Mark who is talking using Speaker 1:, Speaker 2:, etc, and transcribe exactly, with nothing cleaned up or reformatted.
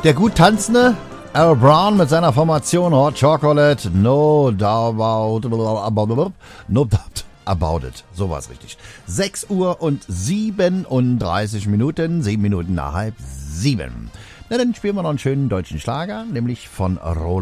Speaker 1: Der gut tanzende Al Brown mit seiner Formation Hot Chocolate, no doubt about, no doubt about it. So war es richtig. sechs Uhr und siebenunddreißig Minuten, sieben Minuten nach halb sieben. Na, dann spielen wir noch einen schönen deutschen Schlager, nämlich von Roland.